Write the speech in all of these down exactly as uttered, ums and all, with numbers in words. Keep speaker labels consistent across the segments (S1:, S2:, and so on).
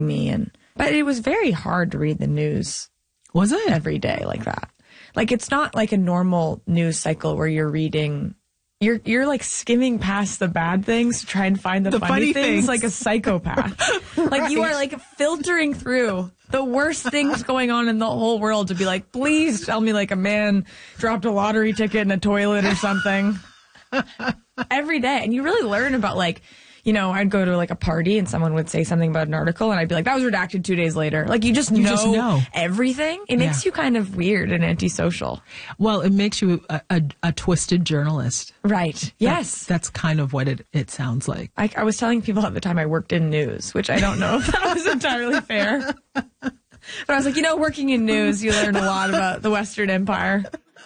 S1: me. And but it was very hard to read the news.
S2: Was it?
S1: Every day like that. Like, it's not like a normal news cycle where you're reading, you're you're like skimming past the bad things to try and find the,
S2: the
S1: funny,
S2: funny
S1: things,
S2: things
S1: like a psychopath. Like,
S2: right.
S1: you are like filtering through the worst things going on in the whole world to be like, please tell me like a man dropped a lottery ticket in a toilet or something. Every day. And you really learn about, like, you know, I'd go to like a party and someone would say something about an article and I'd be like, that was redacted two days later. Like, you just,
S2: you
S1: know,
S2: just know
S1: everything. It makes yeah. you kind of weird and antisocial.
S2: Well, it makes you a, a, a twisted journalist.
S1: Right.
S2: That,
S1: yes.
S2: That's kind of what it, it sounds like.
S1: I, I was telling people at the time I worked in news, which I don't know if that was entirely fair. But I was like, you know, working in news, you learn a lot about the Western Empire.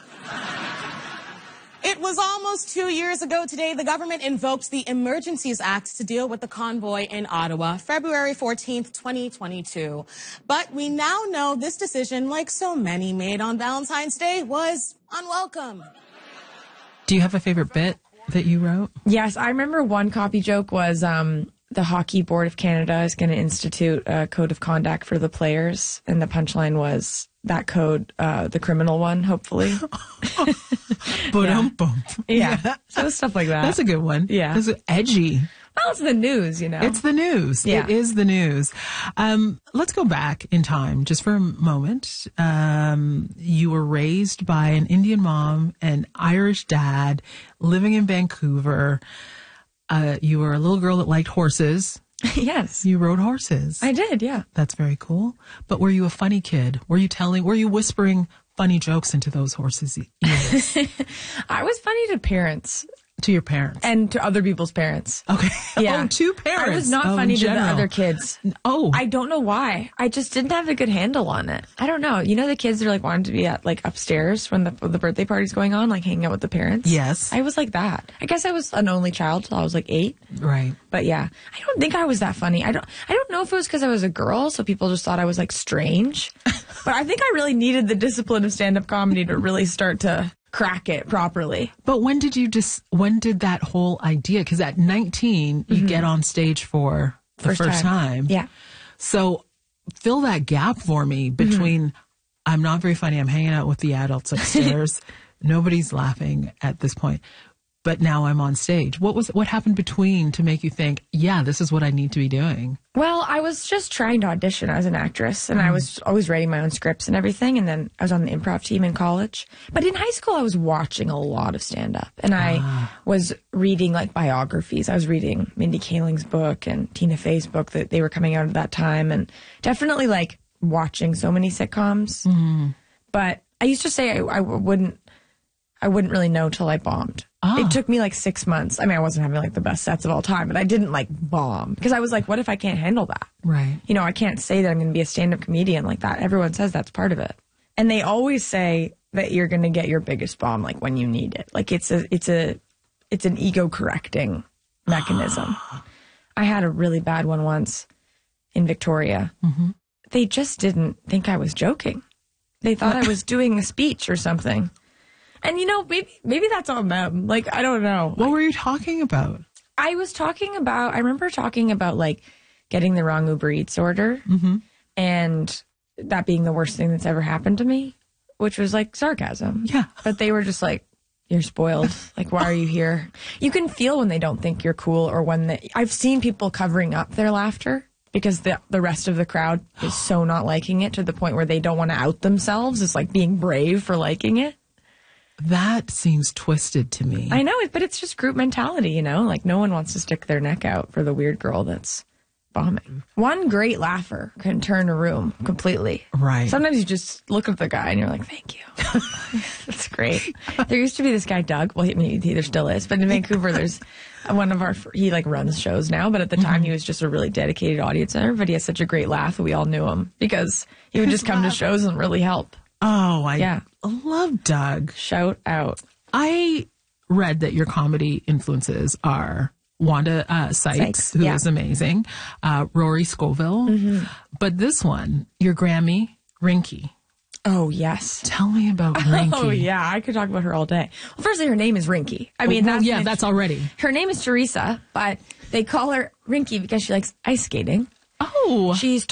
S3: It was almost two years ago today the government invoked the Emergencies Act to deal with the convoy in Ottawa, February fourteenth, twenty twenty-two. But we now know this decision, like so many made on Valentine's Day, was unwelcome.
S2: Do you have a favorite bit that you wrote?
S1: Yes, I remember one copy joke was um, the Hockey Board of Canada is going to institute a code of conduct for the players, and the punchline was that code, uh, the criminal one, hopefully.
S2: yeah.
S1: yeah. yeah. So stuff like that.
S2: That's a good one.
S1: Yeah.
S2: It's edgy.
S1: Well, it's the news, you know.
S2: It's the news.
S1: Yeah.
S2: It is the news. Um, let's go back in time just for a moment. Um, you were raised by an Indian mom, an Irish dad, living in Vancouver. Uh, you were a little girl that liked horses.
S1: Yes.
S2: You rode horses.
S1: I did, yeah.
S2: That's very cool. But were you a funny kid? Were you telling, were you whispering funny jokes into those horses' ears?
S1: I was funny to parents.
S2: To your parents.
S1: And to other people's parents.
S2: Okay.
S1: Yeah.
S2: Oh, to parents.
S1: I was not
S2: oh,
S1: funny to the other kids.
S2: Oh.
S1: I don't know why. I just didn't have a good handle on it. I don't know. You know the kids are like wanting to be at like upstairs when the the birthday party's going on, like hanging out with the parents?
S2: Yes.
S1: I was like that. I guess I was an only child till I was like eight.
S2: Right.
S1: But yeah, I don't think I was that funny. I don't I don't know if it was because I was a girl, so people just thought I was like strange. But I think I really needed the discipline of stand-up comedy to really start to crack it properly.
S2: But when did you just, when did that whole idea, because at nineteen, you mm-hmm. get on stage for the first, first time.
S1: time. Yeah.
S2: So fill that gap for me between, mm-hmm. I'm not very funny, I'm hanging out with the adults upstairs, nobody's laughing at this point, but now I'm on stage. What was, what happened between to make you think, yeah, this is what I need to be doing?
S1: Well, I was just trying to audition as an actress, and mm. I was always writing my own scripts and everything, and then I was on the improv team in college. But in high school, I was watching a lot of stand-up, and I ah. was reading, like, biographies. I was reading Mindy Kaling's book and Tina Fey's book that they were coming out at that time, and definitely, like, watching so many sitcoms.
S2: Mm.
S1: But I used to say I, I wouldn't I wouldn't really know till I bombed.
S2: Oh.
S1: It took me like six months. I mean, I wasn't having like the best sets of all time, but I didn't like bomb because I was like, what if I can't handle that?
S2: Right.
S1: You know, I can't say that I'm going to be a stand-up comedian like that. Everyone says that's part of it. And they always say that you're going to get your biggest bomb like when you need it. Like it's a, it's a, it's an ego correcting mechanism. I had a really bad one once in Victoria.
S2: Mm-hmm.
S1: They just didn't think I was joking. They thought I was doing a speech or something. And, you know, maybe maybe that's on them. Like, I don't know.
S2: What were you talking about?
S1: I was talking about, I remember talking about, like, getting the wrong Uber Eats order.
S2: Mm-hmm.
S1: And that being the worst thing that's ever happened to me, which was, like, sarcasm.
S2: Yeah.
S1: But they were just like, you're spoiled. Like, why are you here? You can feel when they don't think you're cool or when they, I've seen people covering up their laughter because the the rest of the crowd is so not liking it to the point where they don't want to out themselves. It's like being brave for liking it.
S2: That seems twisted to me.
S1: I know it, but it's just group mentality, you know? Like, no one wants to stick their neck out for the weird girl that's bombing. One great laugher can turn a room completely.
S2: Right.
S1: Sometimes you just look at the guy and you're like, thank you. That's great. There used to be this guy, Doug. Well, he, I mean, he there still is. But in Vancouver, there's one of our, he like runs shows now. But at the time, mm-hmm. he was just a really dedicated audience member. But he has such a great laugh that we all knew him because he would just come to shows and really help.
S2: Oh, I
S1: yeah.
S2: love Doug.
S1: Shout out.
S2: I read that your comedy influences are Wanda uh, Sykes,
S1: Sykes,
S2: who
S1: yeah.
S2: is amazing, uh, Rory Scovel,
S1: mm-hmm.
S2: but this one, your Grammy, Rinky.
S1: Oh, yes.
S2: Tell me about Rinky.
S1: Oh, yeah. I could talk about her all day. Well, firstly, her name is Rinky. I
S2: mean, well,
S1: that's,
S2: yeah, that's already.
S1: Her name is Teresa, but they call her Rinky because she likes ice skating.
S2: Oh.
S1: She's